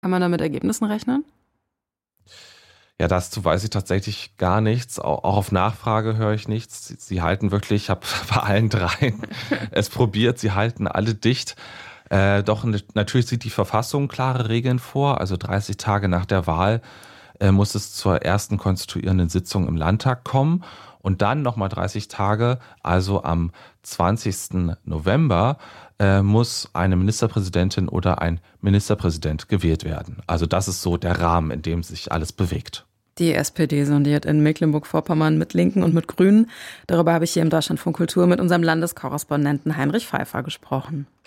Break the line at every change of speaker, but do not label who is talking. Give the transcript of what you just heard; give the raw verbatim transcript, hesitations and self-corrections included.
Kann man da mit Ergebnissen rechnen?
Ja, dazu weiß ich tatsächlich gar nichts. Auch auf Nachfrage höre ich nichts. Sie, sie halten wirklich, ich habe bei allen dreien es probiert, sie halten alle dicht. Äh, doch natürlich sieht die Verfassung klare Regeln vor. Also dreißig Tage nach der Wahl äh, muss es zur ersten konstituierenden Sitzung im Landtag kommen. Und dann nochmal dreißig Tage, also am zwanzigsten November, äh, muss eine Ministerpräsidentin oder ein Ministerpräsident gewählt werden. Also das ist so der Rahmen, in dem sich alles bewegt.
Die S P D sondiert in Mecklenburg-Vorpommern mit Linken und mit Grünen. Darüber habe ich hier im Deutschlandfunk Kultur mit unserem Landeskorrespondenten Heinrich Pfeiffer gesprochen.